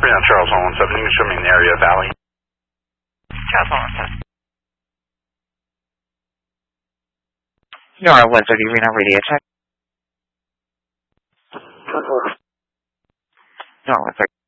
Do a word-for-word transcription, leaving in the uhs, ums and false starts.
Reno Charles one one seven, you can show me in the area of Valley. Charles one one seven. Nora one thirty, Reno radio check. Nora one thirty.